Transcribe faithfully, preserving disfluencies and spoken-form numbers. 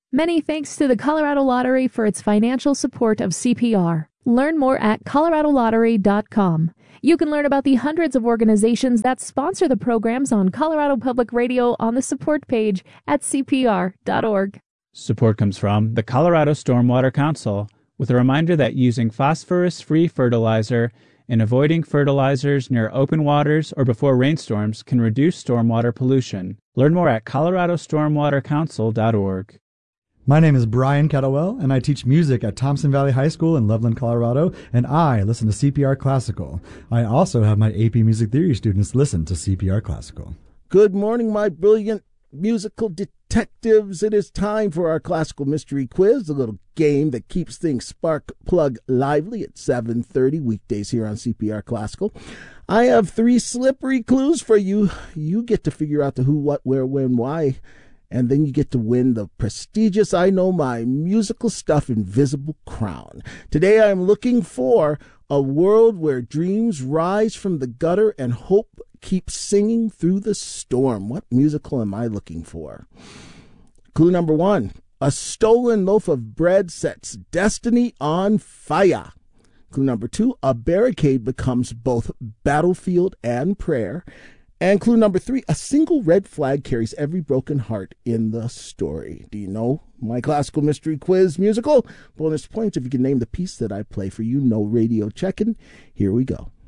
Many thanks to the Colorado Lottery for its financial support of C P R. Learn more at colorado lottery dot com. You can learn about the hundreds of organizations that sponsor the programs on Colorado Public Radio on the support page at c p r dot org. Support comes from the Colorado Stormwater Council, with a reminder that using phosphorus-free fertilizer and avoiding fertilizers near open waters or before rainstorms can reduce stormwater pollution. Learn more at colorado stormwater council dot org. My name is Brian Kettlewell, and I teach music at Thompson Valley High School in Loveland, Colorado, and I listen to C P R Classical. I also have my A P Music Theory students listen to C P R Classical. Good morning, my brilliant musical detectives. It is time for our Classical Mystery Quiz, a little game that keeps things spark plug lively at seven thirty weekdays here on C P R Classical. I have three slippery clues for you. You get to figure out the who, what, where, when, why, and then you get to win the prestigious I Know My Musical Stuff Invisible Crown. Today I'm looking for a world where dreams rise from the gutter and hope keeps singing through the storm. What musical am I looking for? Clue number one. A stolen loaf of bread sets destiny on fire. Clue number two. A barricade becomes both battlefield and prayer. And clue number three, a single red flag carries every broken heart in the story. Do you know my Classical Mystery Quiz musical? Bonus points if you can name the piece that I play for you. No radio checking. Here we go.